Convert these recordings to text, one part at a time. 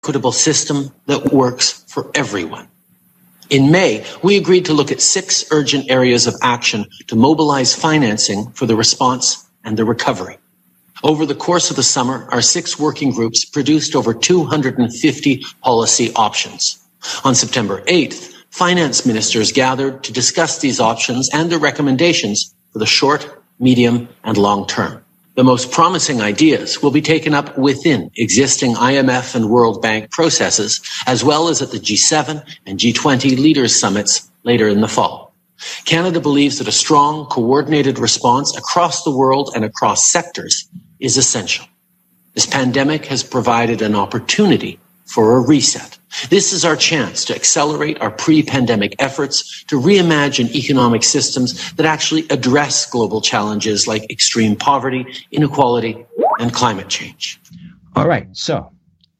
equitable system that works for everyone. In May, we agreed to look at 6 urgent areas of action to mobilize financing for the response and the recovery. Over the course of the summer, our 6 working groups produced over 250 policy options. On September 8th, finance ministers gathered to discuss these options and their recommendations for the short, medium, and long term. The most promising ideas will be taken up within existing IMF and World Bank processes, as well as at the G7 and G20 leaders' summits later in the fall. Canada believes that a strong, coordinated response across the world and across sectors is essential. This pandemic has provided an opportunity for a reset. This is our chance to accelerate our pre-pandemic efforts to reimagine economic systems that actually address global challenges like extreme poverty, inequality, and climate change. All right, so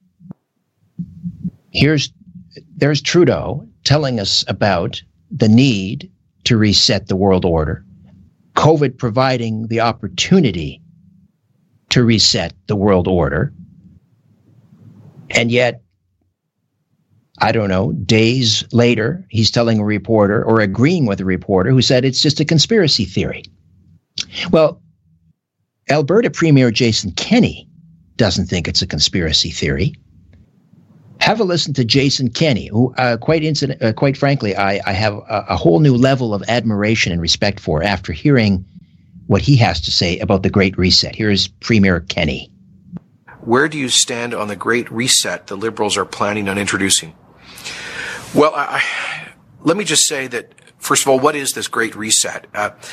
there's Trudeau telling us about the need to reset the world order, COVID providing the opportunity to reset the world order, and yet, I don't know, days later, he's telling a reporter or agreeing with a reporter who said it's just a conspiracy theory. Well, Alberta Premier Jason Kenney doesn't think it's a conspiracy theory. Have a listen to Jason Kenney, who, quite frankly, I have a whole new level of admiration and respect for after hearing what he has to say about the Great Reset. Here's Premier Kenney. Where do you stand on the Great Reset the Liberals are planning on introducing? Well, let me just say that, first of all, what is this Great Reset?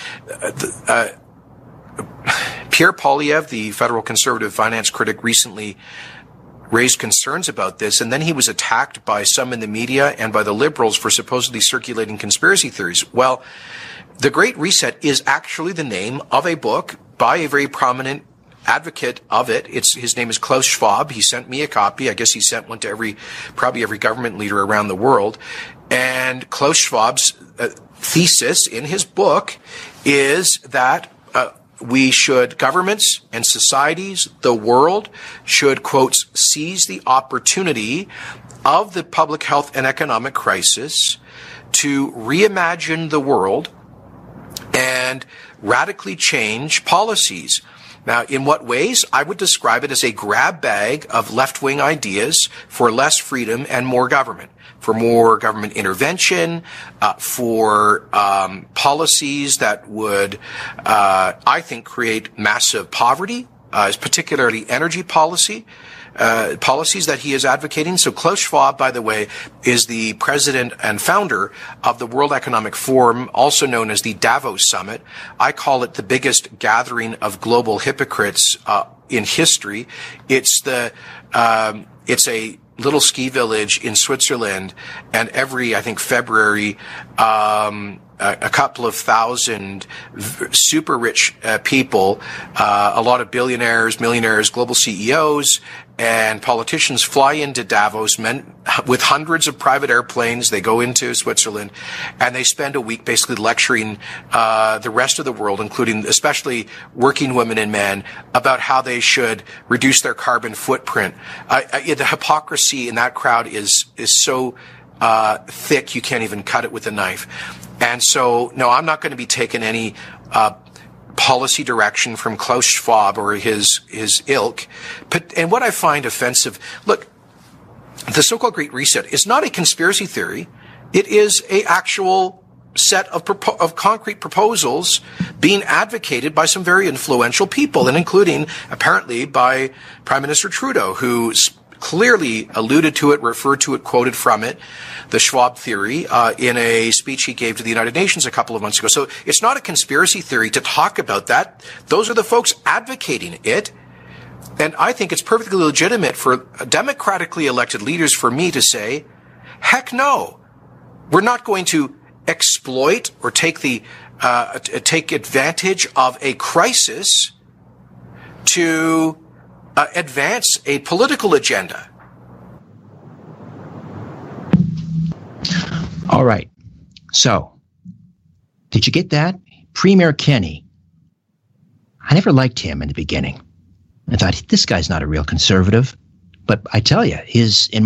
Pierre Poilievre, the federal conservative finance critic, recently raised concerns about this, and then he was attacked by some in the media and by the Liberals for supposedly circulating conspiracy theories. Well, the Great Reset is actually the name of a book by a very prominent advocate of it. His name is Klaus Schwab. He sent me a copy. I guess he sent one to probably every government leader around the world. And Klaus Schwab's thesis in his book is that governments and societies, the world, should, quote, seize the opportunity of the public health and economic crisis to reimagine the world and radically change policies. Now, in what ways? I would describe it as a grab bag of left-wing ideas for less freedom and more government, for more government intervention, for policies that would, I think, create massive poverty, particularly energy policies that he is advocating. So Klaus Schwab, by the way, is the president and founder of the World Economic Forum, also known as the Davos Summit. I call it the biggest gathering of global hypocrites in history. It's a little ski village in Switzerland, and every, I think, February, a couple of thousand super rich people, a lot of billionaires, millionaires, global CEOs, and politicians fly into Davos, men with hundreds of private airplanes. They go into Switzerland, and they spend a week basically lecturing the rest of the world, including especially working women and men, about how they should reduce their carbon footprint. The hypocrisy in that crowd is so thick you can't even cut it with a knife. And so, no, I'm not going to be taking any policy direction from Klaus Schwab or his ilk. And what I find offensive, look, the so-called Great Reset is not a conspiracy theory. It is a actual set of concrete proposals being advocated by some very influential people, and including apparently by Prime Minister Trudeau, who clearly alluded to it, referred to it, quoted from it, the Schwab theory, in a speech he gave to the United Nations a couple of months ago. So it's not a conspiracy theory to talk about that. Those are the folks advocating it. And I think it's perfectly legitimate for democratically elected leaders, for me to say, heck no, we're not going to exploit or take advantage of a crisis to advance a political agenda. All right. So, did you get that? Premier Kenney. I never liked him in the beginning. I thought, this guy's not a real conservative. But I tell you, in